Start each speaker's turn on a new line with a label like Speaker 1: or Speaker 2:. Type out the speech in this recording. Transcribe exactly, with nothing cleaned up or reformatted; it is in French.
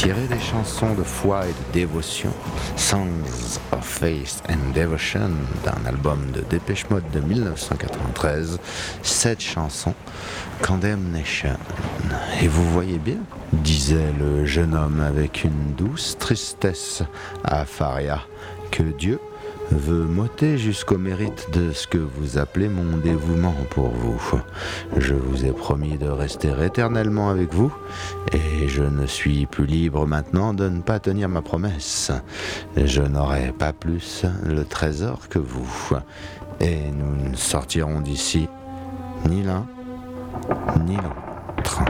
Speaker 1: tiré des chansons de foi et de dévotion, Songs of Faith and Devotion, d'un album de Depeche Mode de mille neuf cent quatre-vingt-treize, cette chanson, Condemnation. Et vous voyez bien, disait le jeune homme avec une douce tristesse à Faria, que Dieu veut m'ôter jusqu'au mérite de ce que vous appelez mon dévouement pour vous. Je vous ai promis de rester éternellement avec vous, et je ne suis plus libre maintenant de ne pas tenir ma promesse. Je n'aurai pas plus le trésor que vous, et nous ne sortirons d'ici ni l'un ni l'autre.